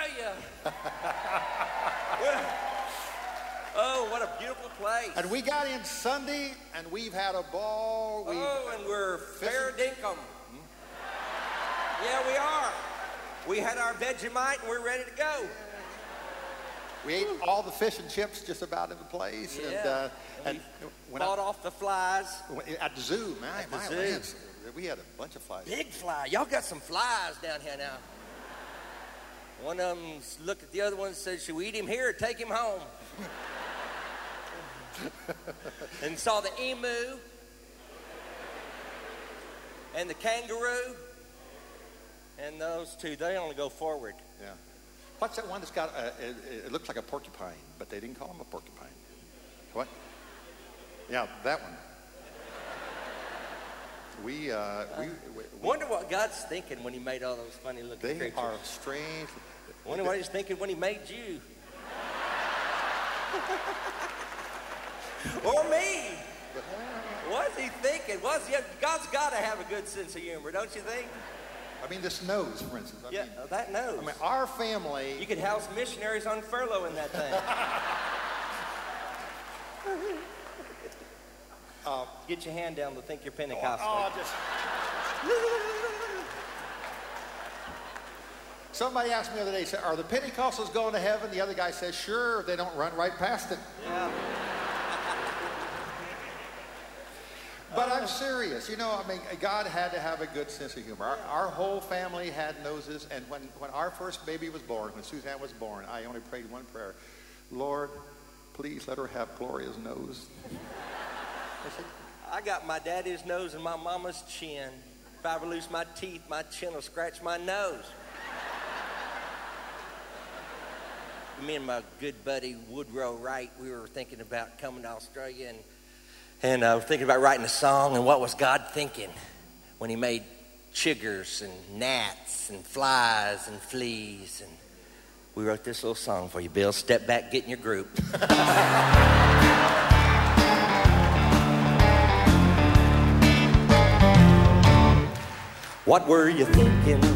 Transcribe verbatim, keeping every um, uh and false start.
Australia. Well, oh, what a beautiful place. And we got in Sunday, and we've had a ball. We've oh, and we're fair dinkum. Hmm? Yeah, we are. We had our Vegemite, and we're ready to go. We ate all the fish and chips just about in the place. Yeah. And, uh, and, and we fought I, off the flies. At the zoo, man. At the my zoo. Lands, we had a bunch of flies. Big fly. Y'all got some flies down here now. One of them looked at the other one and said, should we eat him here or take him home? And saw the emu and the kangaroo. And those two, they only go forward. Yeah. What's that one that's got, a, it, it looks like a porcupine, but they didn't call him a porcupine. What? Yeah, that one. We, uh, we, we, we wonder what God's thinking when he made all those funny looking they creatures. They are strange. Wonder what he's thinking when he made you. Or me. What's he thinking? What's he, God's got to have a good sense of humor, don't you think? I mean, this nose, for instance. I yeah, mean, that nose. I mean, our family... You could house missionaries on furlough in that thing. uh, Get your hand down to think you're Pentecostal. Oh, oh, just... Somebody asked me the other day, said, are the Pentecostals going to heaven? The other guy says, sure, they don't run right past it. Yeah. But I'm serious. You know, I mean, God had to have a good sense of humor. Our, our whole family had noses, and when, when our first baby was born, when Suzanne was born, I only prayed one prayer. Lord, please let her have Gloria's nose. I got my daddy's nose and my mama's chin. If I ever lose my teeth, my chin will scratch my nose. Me and my good buddy Woodrow Wright, we were thinking about coming to Australia, and And I was thinking about writing a song, and what was God thinking when he made chiggers and gnats and flies and fleas? And we wrote this little song for you, Bill. Step back, get in your group. What were you thinking?